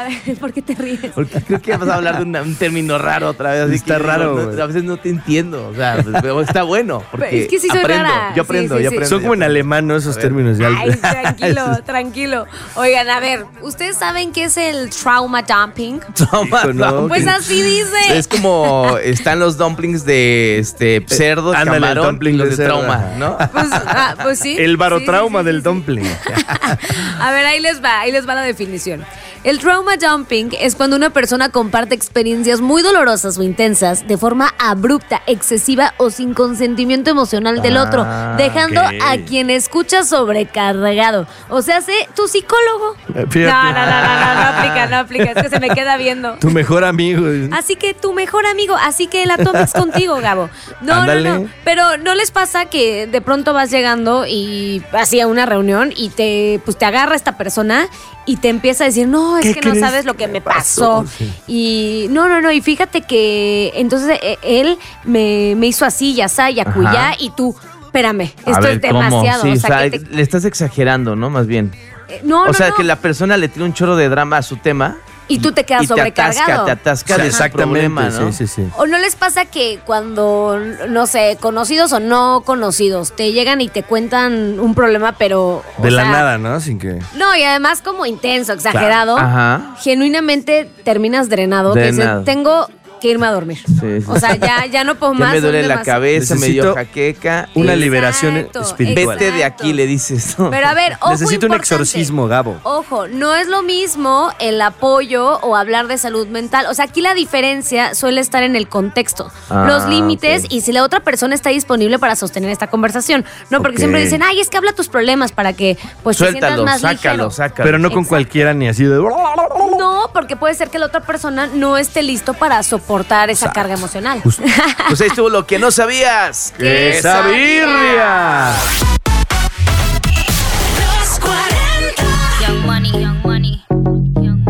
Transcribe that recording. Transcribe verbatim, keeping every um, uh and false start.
A ver, ¿por qué te ríes? Porque creo que vas a hablar de una, un término raro otra vez. Así Está que, raro, no, no, a veces no te entiendo. O sea, pero está bueno. Porque Es que sí soy aprendo. rara. Yo aprendo, Sí, sí, yo sí. aprendo. Son como en alemán, ¿no? Esos términos de Ay, tranquilo, tranquilo. Oigan, a ver, ¿ustedes saben qué es el trauma dumping? Toma, Hijo, no, no, Pues que- así dice. Es como están los dumplings de este cerdo, ándale, el camarón, dumpling y los de de, cerdo, trauma, ajá. ¿no? Pues, ah, pues sí. El barotrauma Sí, sí, sí, del sí, sí. dumpling. A ver, ahí les va, ahí les va la definición. El trauma dumping es cuando una persona comparte experiencias muy dolorosas o intensas de forma abrupta, excesiva o sin consentimiento emocional del otro, Ah, dejando ok. a quien escucha sobrecargado. O sea, sé tu psicólogo. Eh, fíjate. No, no, no, no, no, no aplica, no aplica, es que se me queda viendo. Tu mejor amigo. Así que tu mejor amigo, así que el Atomix contigo, Gabo. No, Ándale. no, no. Pero ¿no les pasa que de pronto vas llegando y así a una reunión y te, pues te agarra esta persona y te empieza a decir, no, es ¿Qué que no crees sabes lo que me pasó? Sí. Y no, no, no. Y fíjate que entonces eh, él me, me hizo así, ya sa, ya cuyá, Ajá. y tú, espérame, A esto ver, es demasiado. ¿cómo? Sí, o sea, que te- le estás exagerando, ¿no? Más bien. eh, no, o no, sea, no. que la persona le tiene un chorro de drama a su tema. Y tú te quedas y te sobrecargado. atasca, te atasca de ese Exactamente, problema, ¿no? sí, sí, sí. ¿O no les pasa que cuando, no sé, conocidos o no conocidos, te llegan y te cuentan un problema, pero... o De la sea, nada, ¿no? Sin que... No, y además como intenso, exagerado, Ajá. genuinamente terminas drenado. Que dices, Drenado. tengo que irme a dormir. Sí, sí. O sea, ya, ya no puedo Ya más. me duele son la demasiado- cabeza, me dio Necesito jaqueca. Una Exacto, liberación espiritual. Vete de exacto. aquí, le dices. ¿no? Pero a ver, ojo, Necesito un importante. exorcismo, Gabo. Ojo, no es lo mismo el apoyo o hablar de salud mental. O sea, aquí la diferencia suele estar en el contexto, Ah, los límites ok. y si la otra persona está disponible para sostener esta conversación. No, porque Ok. siempre dicen, ay, es que habla tus problemas para que pues te sientas Suéltalo, más sácalo, ligero. sácalo. Pero no con Exacto. cualquiera ni así de... No, porque puede ser que la otra persona no esté listo para soportar esa carga emocional. Pues ahí estuvo lo que no sabías. ¡Qué ¡Esa birria!